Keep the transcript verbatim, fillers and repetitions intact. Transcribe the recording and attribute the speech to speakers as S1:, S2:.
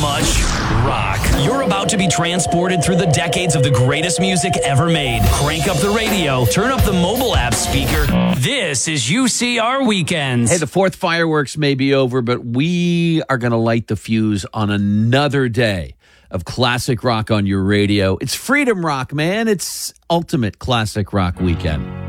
S1: much rock. You're about to be transported through the decades of the greatest music ever made. Crank up the radio, turn up the mobile app speaker. This is U C R Weekends.
S2: Hey, the fourth fireworks may be over, but we are going to light the fuse on another day of classic rock on your radio. It's Freedom Rock, man. It's ultimate classic rock weekend.